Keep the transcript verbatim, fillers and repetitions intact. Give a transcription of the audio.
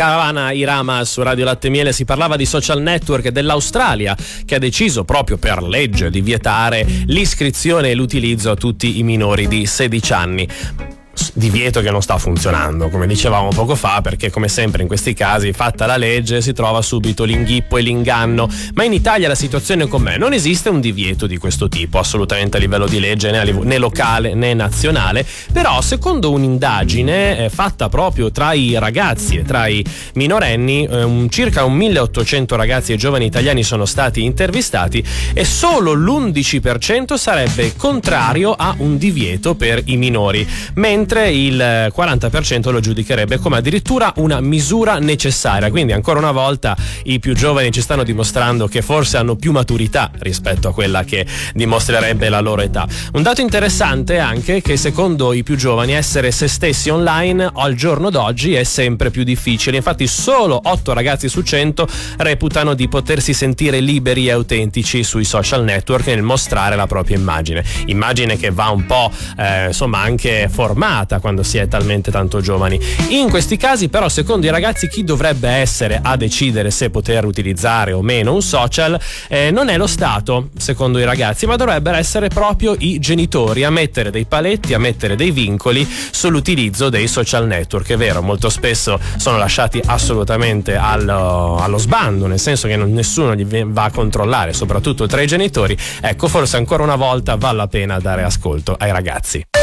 Caravana Irama su Radio Latte e Miele si parlava di social network dell'Australia, che ha deciso proprio per legge di vietare l'iscrizione e l'utilizzo a tutti i minori di sedici anni. Divieto che non sta funzionando, come dicevamo poco fa, perché come sempre in questi casi, fatta la legge, si trova subito l'inghippo e l'inganno. Ma in Italia la situazione com'è? Non esiste un divieto di questo tipo assolutamente a livello di legge, né, a livello, né locale né nazionale, però secondo un'indagine eh, fatta proprio tra i ragazzi e tra i minorenni, eh, un, circa un milleottocento ragazzi e giovani italiani sono stati intervistati e solo l'undici per cento sarebbe contrario a un divieto per i minori, mentre il quaranta per cento lo giudicherebbe come addirittura una misura necessaria. Quindi ancora una volta i più giovani ci stanno dimostrando che forse hanno più maturità rispetto a quella che dimostrerebbe la loro età. Un dato interessante è anche che secondo i più giovani essere se stessi online al giorno d'oggi è sempre più difficile. Infatti solo otto ragazzi su cento reputano di potersi sentire liberi e autentici sui social network nel mostrare la propria immagine immagine che va un po' eh, insomma anche formata quando si è talmente tanto giovani. In questi casi però secondo i ragazzi chi dovrebbe essere a decidere se poter utilizzare o meno un social eh, non è lo Stato secondo i ragazzi, ma dovrebbero essere proprio i genitori a mettere dei paletti, a mettere dei vincoli sull'utilizzo dei social network. È vero, molto spesso sono lasciati assolutamente allo, allo sbando, nel senso che non, nessuno li va a controllare, soprattutto tra i genitori. Ecco, forse ancora una volta vale la pena dare ascolto ai ragazzi.